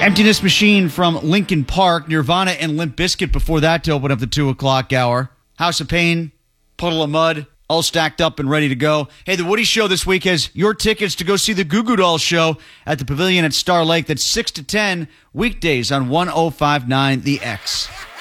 Emptiness Machine from Linkin Park, Nirvana and Limp Bizkit before that to open up the 2 o'clock hour. House of Pain, Puddle of Mud, all stacked up and ready to go. Hey, the Woody Show this week has your tickets to go see the Goo Goo Dolls show at the Pavilion at Star Lake. That's 6 to 10 weekdays on 105.9 The X.